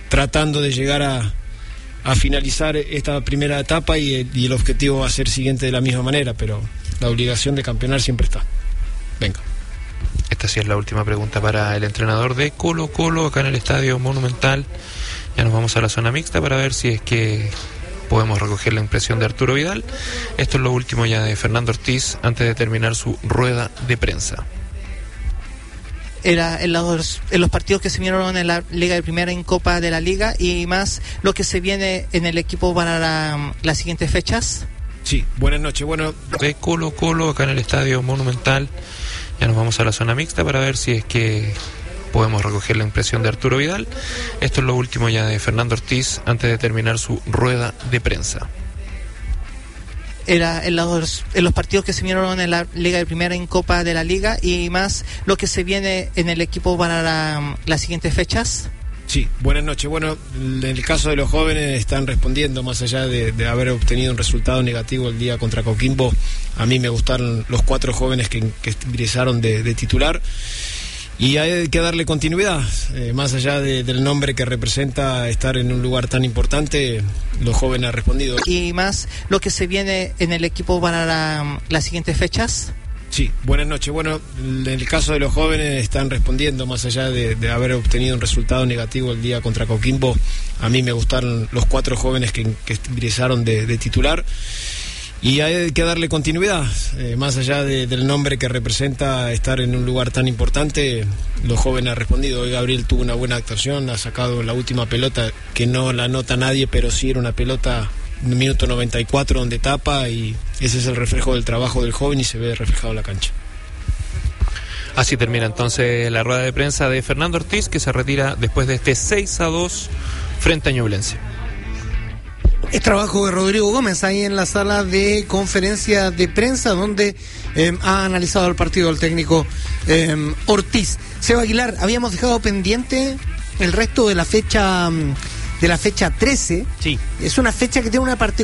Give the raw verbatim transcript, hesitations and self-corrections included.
tratando de llegar a, a finalizar esta primera etapa y, y el objetivo va a ser siguiente de la misma manera, pero la obligación de campeonar siempre está. Venga. Esta sí es la última pregunta para el entrenador de Colo Colo acá en el Estadio Monumental. Ya nos vamos a la zona mixta para ver si es que podemos recoger la impresión de Arturo Vidal. Esto es lo último ya de Fernando Ortiz antes de terminar su rueda de prensa. Era en los, en los partidos que se vieron en la Liga de Primera, en Copa de la Liga, y más lo que se viene en el equipo para la, las siguientes fechas. Sí, buenas noches. Bueno, de Colo Colo acá en el Estadio Monumental. Ya nos vamos a la zona mixta para ver si es que podemos recoger la impresión de Arturo Vidal. Esto es lo último ya de Fernando Ortiz antes de terminar su rueda de prensa. Era en los, en los partidos que se vieron en la Liga de Primera, en Copa de la Liga, y más lo que se viene en el equipo para la, las siguientes fechas. Sí, buenas noches. Bueno, en el caso de los jóvenes están respondiendo, más allá de, de haber obtenido un resultado negativo el día contra Coquimbo. A mí me gustaron los cuatro jóvenes que, que ingresaron de, de titular. Y hay que darle continuidad, eh, más allá de, del nombre que representa estar en un lugar tan importante, los jóvenes han respondido. Y más lo que se viene en el equipo para la, las siguientes fechas. Sí, buenas noches. Bueno, en el caso de los jóvenes están respondiendo, más allá de, de haber obtenido un resultado negativo el día contra Coquimbo. A mí me gustaron los cuatro jóvenes que, que ingresaron de, de titular. Y hay que darle continuidad, eh, más allá de, del nombre que representa estar en un lugar tan importante, los jóvenes han respondido. Hoy Gabriel tuvo una buena actuación, ha sacado la última pelota que no la anota nadie, pero sí era una pelota en el minuto noventa y cuatro donde tapa, y ese es el reflejo del trabajo del joven y se ve reflejado en la cancha. Así termina entonces la rueda de prensa de Fernando Ortiz, que se retira después de este seis a dos frente a Ñublense. Es trabajo de Rodrigo Gómez ahí en la sala de conferencia de prensa, donde eh, ha analizado el partido el técnico eh, Ortiz. Seba Aguilar, habíamos dejado pendiente el resto de la fecha de la fecha trece. Sí. Es una fecha que tiene una particularidad.